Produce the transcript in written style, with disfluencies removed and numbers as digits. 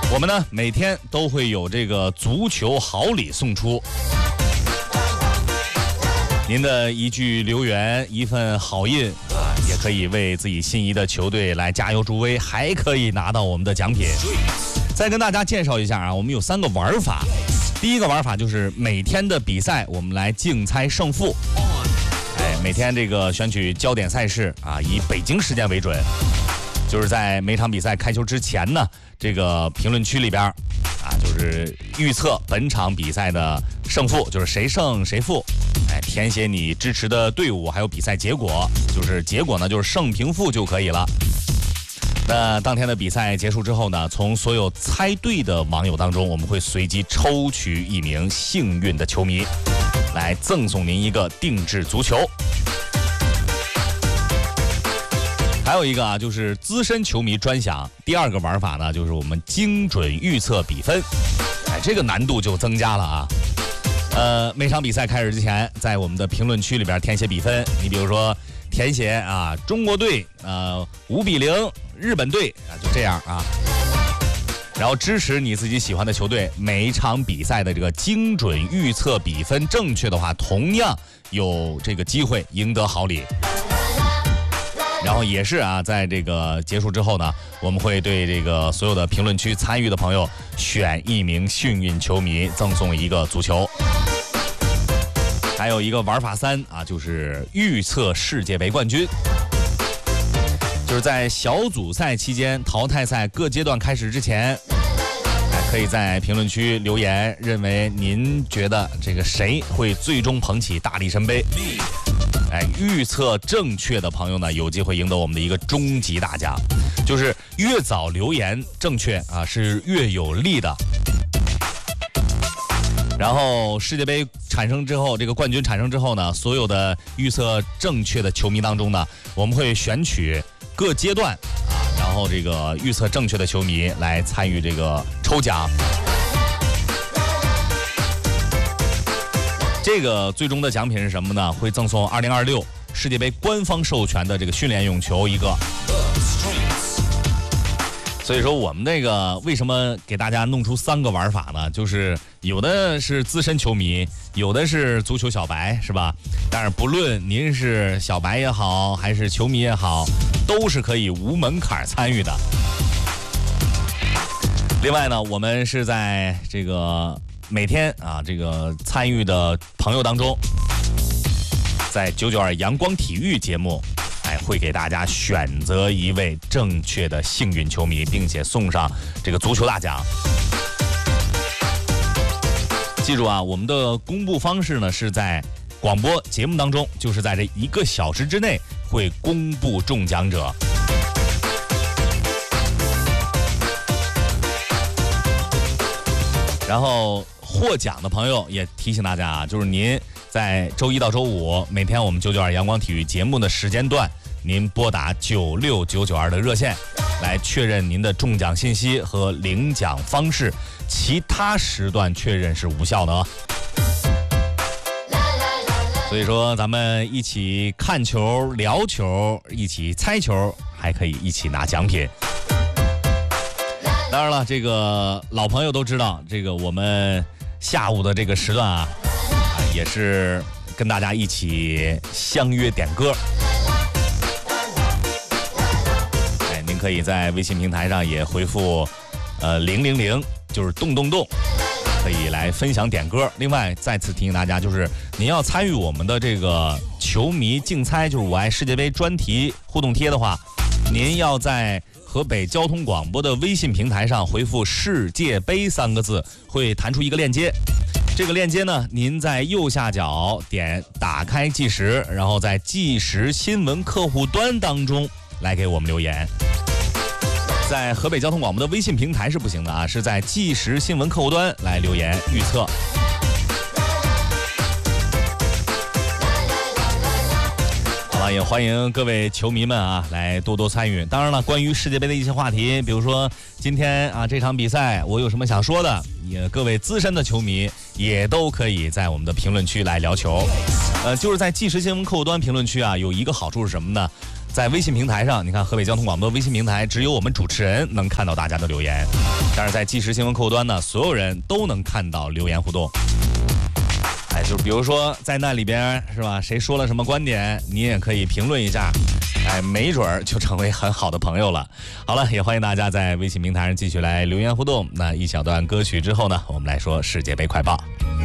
我们呢每天都会有这个足球好礼送出，您的一句留言，一份好印啊，也可以为自己心仪的球队来加油助威，还可以拿到我们的奖品。再跟大家介绍一下啊，我们有3个玩法。第一个玩法就是每天的比赛，我们来竞猜胜负。每天这个选取焦点赛事啊，以北京时间为准。就是在每场比赛开球之前呢，这个评论区里边啊，就是预测本场比赛的胜负，就是谁胜谁负。填写你支持的队伍还有比赛结果，就是结果呢就是胜平负就可以了。那当天的比赛结束之后呢，从所有猜对的网友当中，我们会随机抽取1名幸运的球迷，来赠送您一个定制足球。还有一个啊，就是资深球迷专享。第2个玩法呢，就是我们精准预测比分。这个难度就增加了啊。每场比赛开始之前，在我们的评论区里边填写比分。你比如说填写啊，中国队5-0日本队啊，就这样啊。然后支持你自己喜欢的球队，每一场比赛的这个精准预测比分正确的话，同样有这个机会赢得好礼。然后也是啊，在这个结束之后呢，我们会对这个所有的评论区参与的朋友选1名幸运球迷，赠送一个足球。还有一个玩法3啊，就是预测世界杯冠军。就是在小组赛期间，淘汰赛各阶段开始之前，可以在评论区留言，认为您觉得这个谁会最终捧起大力神杯。预测正确的朋友呢，有机会赢得我们的一个终极大奖，就是越早留言正确啊，是越有利的。然后世界杯产生之后，这个冠军产生之后呢，所有的预测正确的球迷当中呢，我们会选取各阶段啊，然后这个预测正确的球迷来参与这个抽奖。这个最终的奖品是什么呢？会赠送2026世界杯官方授权的这个训练用球一个。所以说我们这个为什么给大家弄出3个玩法呢？就是有的是资深球迷，有的是足球小白，是吧？但是不论您是小白也好，还是球迷也好，都是可以无门槛参与的。另外呢，我们是在这个每天啊，这个参与的朋友当中，在992阳光体育节目，会给大家选择1位正确的幸运球迷，并且送上这个足球大奖。记住啊，我们的公布方式呢是在广播节目当中，就是在这1个小时之内会公布中奖者。然后获奖的朋友也提醒大家啊，就是您在周1到周5每天我们992阳光体育节目的时间段，您拨打96992的热线来确认您的中奖信息和领奖方式，其他时段确认是无效的哦。所以说咱们一起看球聊球，一起猜球，还可以一起拿奖品。当然了，这个老朋友都知道，这个我们下午的这个时段啊，也是跟大家一起相约点歌。您可以在微信平台上也回复000，就是动动动，可以来分享点歌。另外再次提醒大家，就是您要参与我们的这个球迷竞猜，就是我爱世界杯专题互动贴的话，您要在河北交通广播的微信平台上回复世界杯3个字，会弹出一个链接。这个链接呢，您在右下角点打开计时，然后在计时新闻客户端当中来给我们留言。在河北交通广播的微信平台是不行的啊，是在计时新闻客户端来留言预测。好了，也欢迎各位球迷们啊来多多参与。当然了，关于世界杯的一些话题，比如说今天啊这场比赛我有什么想说的，也各位资深的球迷也都可以在我们的评论区来聊球。就是在计时新闻客户端评论区啊，有一个好处是什么呢？ 在微信平台上，你看河北交通广播微信平台只有我们主持人能看到大家的留言，但是在即时新闻客户端呢，所有人都能看到留言互动。哎，就比如说在那里边是吧，谁说了什么观点，你也可以评论一下，哎，没准儿就成为很好的朋友了。好了，也欢迎大家在微信平台上继续来留言互动。那一小段歌曲之后呢，我们来说世界杯快报。